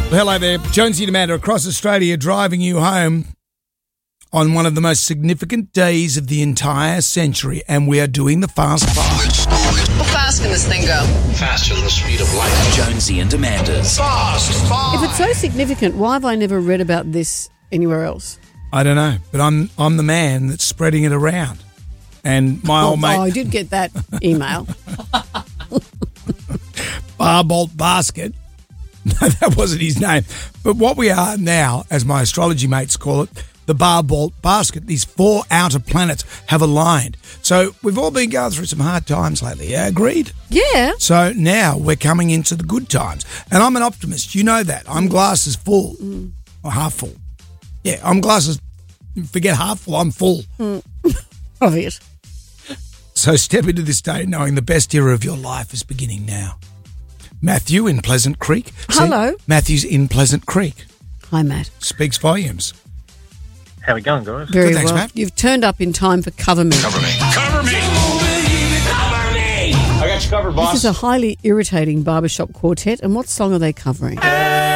Hello there, Jonesy and Amanda across Australia driving you home on one of the most significant days of the entire century, and we are doing the Fast Five. How fast can this thing go? Faster than the speed of light. Jonesy and Amanda's Fast Five. If it's so significant, why have I never read about this anywhere else? I don't know, but I'm the man that's spreading it around. And my old mate... Oh, I did get that email. Barbolt Basket. No, that wasn't his name. But what we are now, as my astrology mates call it, the Barbolt Basket. These four outer planets have aligned. So we've all been going through some hard times lately, yeah? Agreed? Yeah. So now we're coming into the good times. And I'm an optimist. You know that. I'm glasses full. Or half full. Yeah, I'm glasses, forget half full, I'm full. Of it. So step into this day knowing the best era of your life is beginning now. Matthew in Pleasant Creek. Hello. Matthew's in Pleasant Creek. Hi, Matt. Speaks volumes. How we going, guys? Very Good, thanks, well. Matt. You've turned up in time for Cover Me. Cover me. Cover me. Cover me. I got you covered, boss. This is a highly irritating barbershop quartet, and what song are they covering?